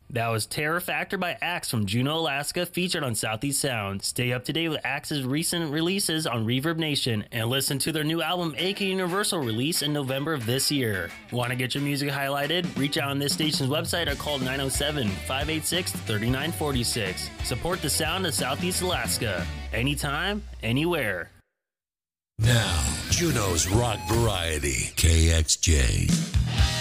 That was Terror Factor by Axe from Juneau, Alaska, featured on Southeast Sound. Stay up to date with Axe's recent releases on Reverb Nation and listen to their new album, AK Universal, released in November of this year. Want to get your music highlighted? Reach out on this station's website or call 907-586-3946. Support the sound of Southeast Alaska. Anytime, anywhere. Now, Juneau's Rock Variety, KXJ.